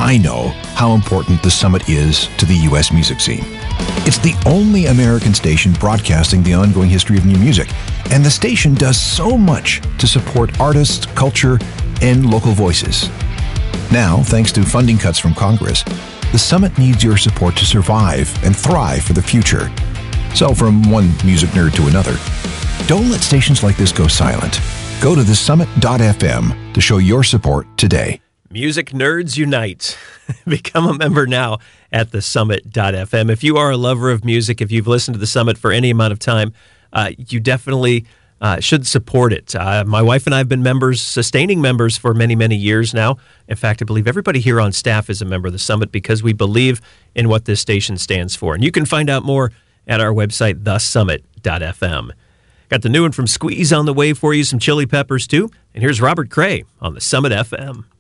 I know how important the Summit is to the U.S. music scene. It's the only American station broadcasting the ongoing history of new music, and the station does so much to support artists, culture, and local voices. Now, thanks to funding cuts from Congress, the Summit needs your support to survive and thrive for the future. So from one music nerd to another, don't let stations like this go silent. Go to thesummit.fm to show your support today. Music Nerds Unite. Become a member now at thesummit.fm. If you are a lover of music, if you've listened to The Summit for any amount of time, you definitely should support it. My wife and I have been members, sustaining members for many, many years now. In fact, I believe everybody here on staff is a member of The Summit because we believe in what this station stands for. And you can find out more at our website, thesummit.fm. Got the new one from Squeeze on the way for you, some Chili Peppers too. And here's Robert Cray on the Summit FM.